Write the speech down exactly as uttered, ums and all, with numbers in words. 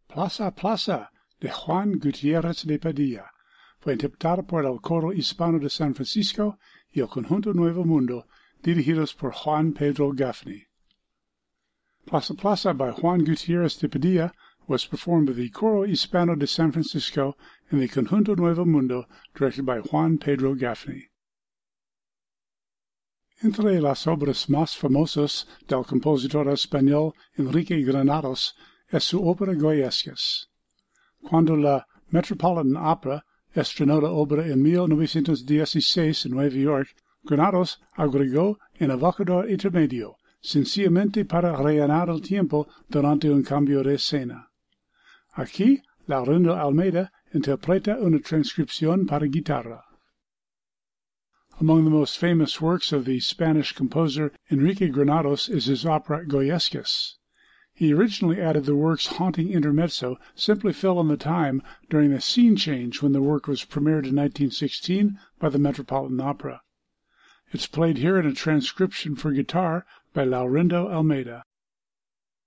Plaza Plaza, de Juan Gutiérrez de Padilla. Fue interpretada por el Coro Hispano de San Francisco y el Conjunto Nuevo Mundo, dirigidos por Juan Pedro Gaffney. Plaza Plaza by Juan Gutiérrez de Padilla was performed by the Coro Hispano de San Francisco and the Conjunto Nuevo Mundo, directed by Juan Pedro Gaffney. Entre las obras más famosas del compositor español Enrique Granados es su ópera Goyescas. Cuando la Metropolitan Opera estrenó la obra en mil novecientos dieciséis en Nueva York, Granados agregó un evocador intermedio, sencillamente para rellenar el tiempo durante un cambio de escena. Aquí, Laurindo Almeida interpreta una transcripción para guitarra. Among the most famous works of the Spanish composer Enrique Granados is his opera Goyescas. He originally added the work's haunting intermezzo, simply fill in the time during the scene change when the work was premiered in nineteen sixteen by the Metropolitan Opera. It's played here in a transcription for guitar by Laurindo Almeida.